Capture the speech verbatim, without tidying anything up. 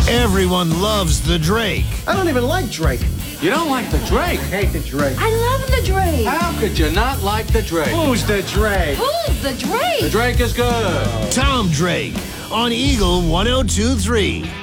Everyone loves the Drake. I don't even like Drake. You don't like the Drake? I hate the Drake. I love the Drake. How could you not like the Drake? Who's the Drake? Who's the Drake? The Drake is good. Tom Drake on Eagle one oh two three.